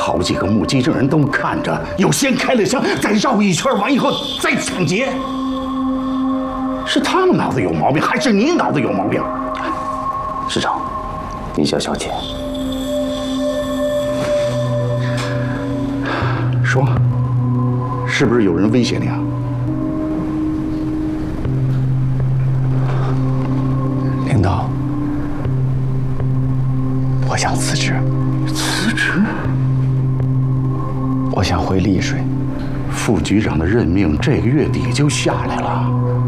好几个目击证人都看着，有先开了枪，再绕一圈，完以后再抢劫。是他们脑子有毛病，还是你脑子有毛病？ 市长，您想小姐？ 说，是不是有人威胁你啊？ 领导，我想辞职。 辞职？ 我想回丽水。 副局长的任命这个月底就下来了。